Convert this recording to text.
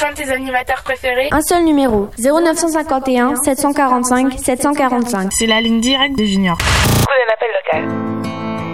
rejoindre tes animateurs préférés? Un seul numéro, 0951 745 745. C'est la ligne directe des juniors. Coup d'un appel local.